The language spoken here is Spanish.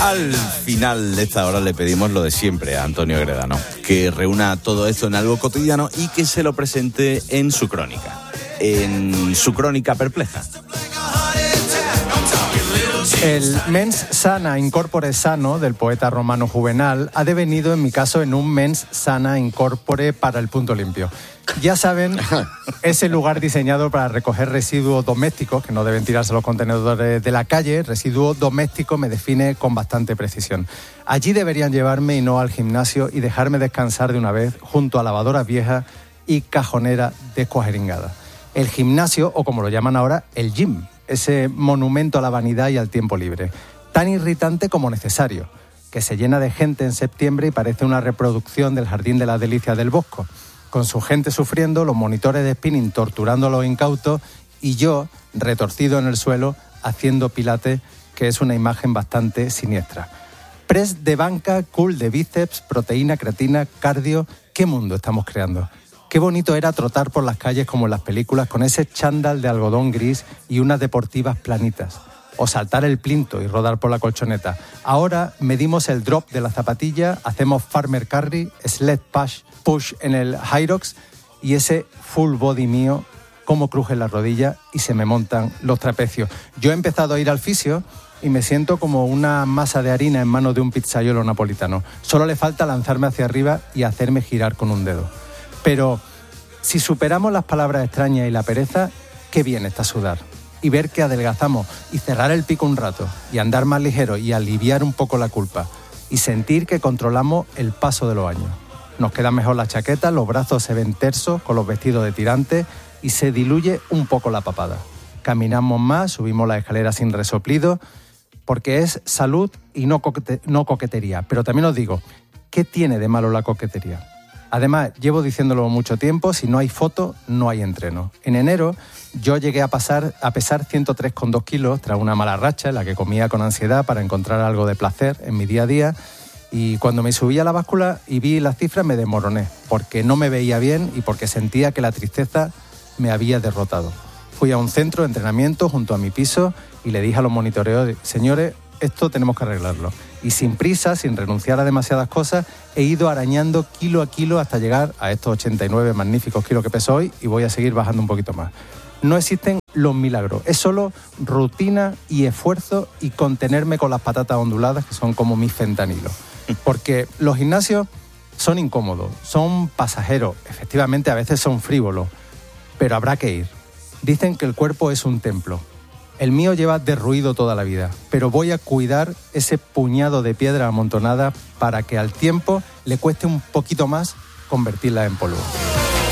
Al final de esta hora le pedimos lo de siempre a Antonio Gredano, que reúna todo esto en algo cotidiano y que se lo presente en su crónica perpleja. El mens sana in corpore sano del poeta romano Juvenal ha devenido, en mi caso, en un mens sana in corpore para el punto limpio. Ya saben, ese lugar diseñado para recoger residuos domésticos, que no deben tirarse a los contenedores de la calle. Residuo doméstico me define con bastante precisión. Allí deberían llevarme y no al gimnasio y dejarme descansar de una vez junto a lavadoras viejas y cajonera descuajeringada. El gimnasio, o como lo llaman ahora, el gym, ese monumento a la vanidad y al tiempo libre, tan irritante como necesario, que se llena de gente en septiembre y parece una reproducción del Jardín de las Delicias del Bosco, con su gente sufriendo, los monitores de spinning torturando a los incautos y yo, retorcido en el suelo, haciendo pilates, que es una imagen bastante siniestra. Press de banca, cool de bíceps, proteína, creatina, cardio. ¿Qué mundo estamos creando? Qué bonito era trotar por las calles como en las películas con ese chándal de algodón gris y unas deportivas planitas. O saltar el plinto y rodar por la colchoneta. Ahora medimos el drop de la zapatilla, hacemos farmer carry, sled push en el Hyrox y ese full body mío, cómo cruje la rodilla y se me montan los trapecios. Yo he empezado a ir al fisio y me siento como una masa de harina en manos de un pizzaiolo napolitano. Solo le falta lanzarme hacia arriba y hacerme girar con un dedo. Pero si superamos las palabras extrañas y la pereza, qué bien está sudar. Y ver que adelgazamos y cerrar el pico un rato y andar más ligero y aliviar un poco la culpa. Y sentir que controlamos el paso de los años. Nos quedan mejor las chaquetas, los brazos se ven tersos con los vestidos de tirantes y se diluye un poco la papada. Caminamos más, subimos la escalera sin resoplido, porque es salud y no coquetería. Pero también os digo, ¿qué tiene de malo la coquetería? Además, llevo diciéndolo mucho tiempo, si no hay foto, no hay entreno. En enero yo llegué a pesar 103,2 kilos tras una mala racha en la que comía con ansiedad para encontrar algo de placer en mi día a día. Y cuando me subí a la báscula y vi las cifras me desmoroné, porque no me veía bien y porque sentía que la tristeza me había derrotado. Fui a un centro de entrenamiento junto a mi piso y le dije a los monitoreos, señores, esto tenemos que arreglarlo. Y sin prisa, sin renunciar a demasiadas cosas, he ido arañando kilo a kilo hasta llegar a estos 89 magníficos kilos que peso hoy y voy a seguir bajando un poquito más. No existen los milagros, es solo rutina y esfuerzo y contenerme con las patatas onduladas que son como mis fentanilos. Porque los gimnasios son incómodos, son pasajeros, efectivamente a veces son frívolos, pero habrá que ir. Dicen que el cuerpo es un templo. El mío lleva derruido toda la vida, pero voy a cuidar ese puñado de piedra amontonada para que al tiempo le cueste un poquito más convertirla en polvo.